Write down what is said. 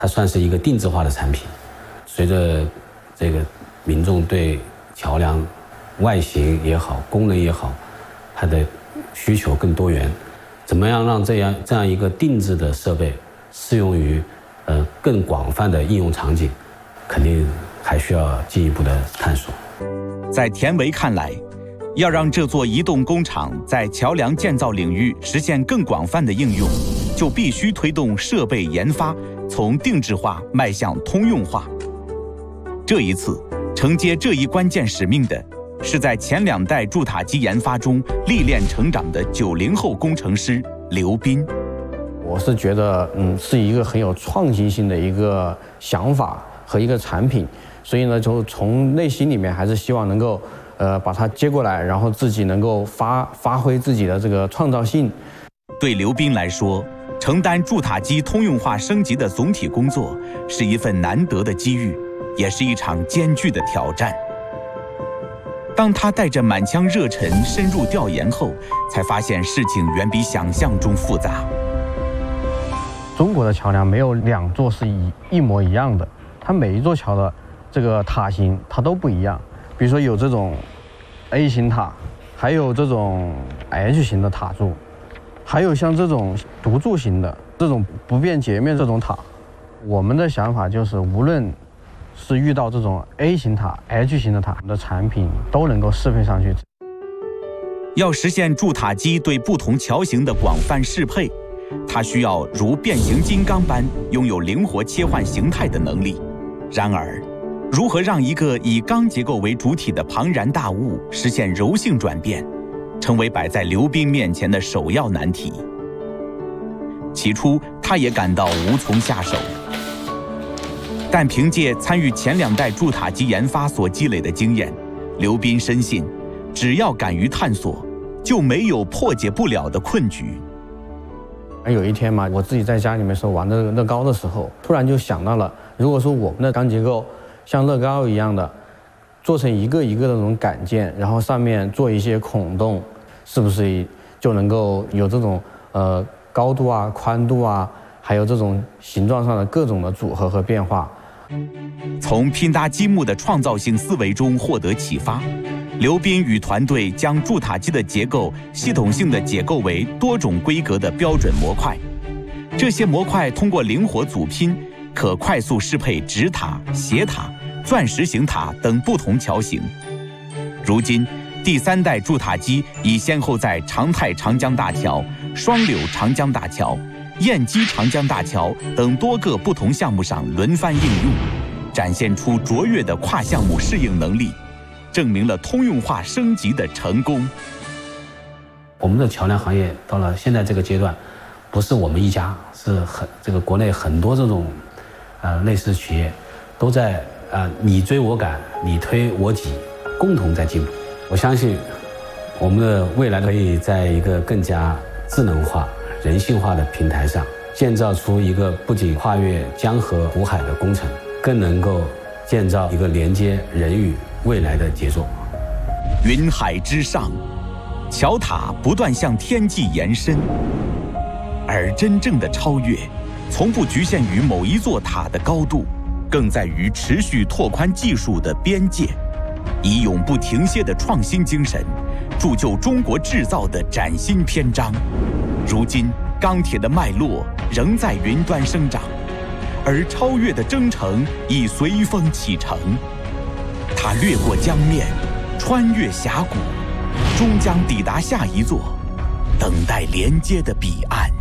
它算是一个定制化的产品。随着这个民众对桥梁外形也好、功能也好，它的需求更多元，怎么样让这样一个定制的设备适用于更广泛的应用场景，肯定还需要进一步的探索。 在田维看来，要让这座移动工厂在桥梁建造领域实现更广泛的应用，就必须推动设备研发从定制化迈向通用化。这一次承接这一关键使命的是在前2代铸塔机研发中历练成长的90后工程师刘斌。 我是觉得是一个很有创新性的一个想法和一个产品，所以呢就从内心里面还是希望能够把它接过来，然后自己能够发挥自己的这个创造性。 对刘斌来说，承担铸塔机通用化升级的总体工作是一份难得的机遇，也是一场艰巨的挑战。当他带着满腔热忱深入调研后，才发现事情远比想象中复杂。 中国的桥梁没有2座是一模一样的，它每一座桥的这个塔型它都不一样。比如说有这种 A 型塔，还有这种 H 型的塔柱，还有像这种独柱型的这种不变截面这种塔。我们的想法就是，无论是遇到这种 A 型塔、H 型的塔，我们的产品都能够适配上去。 要实现铸塔机对不同桥型的广泛适配，它需要如变形金刚般拥有灵活切换形态的能力。然而，如何让一个以钢结构为主体的庞然大物实现柔性转变，成为摆在刘斌面前的首要难题。起初，他也感到无从下手。但凭借参与前2代铸塔机研发所积累的经验，刘斌深信，只要敢于探索，就没有破解不了的困局。 有一天嘛，我自己在家里面玩乐高的时候，突然就想到了，如果说我们的钢结构像乐高一样的做成一个一个的那种杆件，然后上面做一些孔洞，是不是就能够有这种高度啊、宽度啊，还有这种形状上的各种的组合和变化。 从拼搭积木的创造性思维中获得启发，刘斌与团队将铸塔机的结构系统性地解构为多种规格的标准模块。这些模块通过灵活组拼，可快速适配直塔、斜塔、钻石型塔等不同桥型。如今，第3代铸塔机已先后在长泰长江大桥、双柳长江大桥、燕基长江大桥等多个不同项目上轮番应用，展现出卓越的跨项目适应能力，证明了通用化升级的成功。 我们的桥梁行业到了现在这个阶段，不是我们一家，是这个国内很多这种类似企业都在你追我赶，你推我挤，共同在进步。我相信我们的未来可以在一个更加智能化、人性化的平台上，建造出一个不仅跨越江河湖海的工程，更能够建造一个连接人与未来的杰作。 云海之上，桥塔不断向天际延伸，而真正的超越，从不局限于某一座塔的高度，更在于持续拓宽技术的边界，以永不停歇的创新精神，铸就中国制造的崭新篇章。如今，钢铁的脉络仍在云端生长，而超越的征程已随风启程。它掠过江面，穿越峡谷，终将抵达下一座等待连接的彼岸。